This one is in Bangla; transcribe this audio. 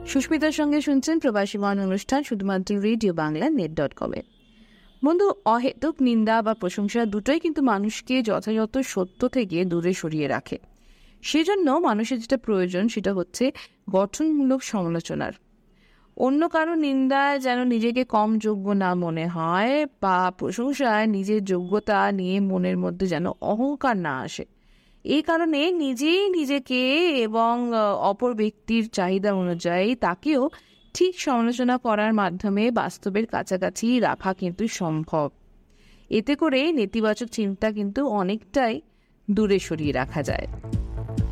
সুস্মিতার সঙ্গে শুনছেন প্রবাসী মন অনুষ্ঠান, শুধুমাত্র রেডিও বাংলা net.com-এ। বন্ধু, অহেতুক নিন্দা বা প্রশংসা দুটোই কিন্তু মানুষকে যথাযথ সত্য থেকে দূরে সরিয়ে রাখে। সেজন্য মানুষের যেটা প্রয়োজন সেটা হচ্ছে গঠনমূলক সমালোচনার। অন্য কারো নিন্দায় যেন নিজেকে কম যোগ্য না মনে হয়, বা প্রশংসায় নিজের যোগ্যতা নিয়ে মনের মধ্যে যেন অহংকার না আসে। এই কারণে নিজেই নিজেকে এবং অপর ব্যক্তির চাহিদা অনুযায়ী তাকেও ঠিক সমালোচনা করার মাধ্যমে বাস্তবের কাছাকাছি রাখা কিন্তু সম্ভব। এতে করে নেতিবাচক চিন্তা কিন্তু অনেকটাই দূরে সরিয়ে রাখা যায়।